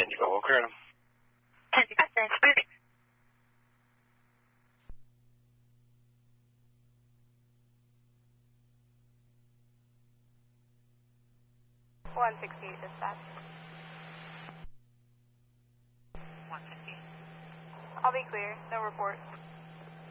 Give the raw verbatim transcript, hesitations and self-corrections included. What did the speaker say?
twelve, I'll clear them. ten five, thanks, moving. one sixty-eight dispatch. one fifty. I'll be clear, no report.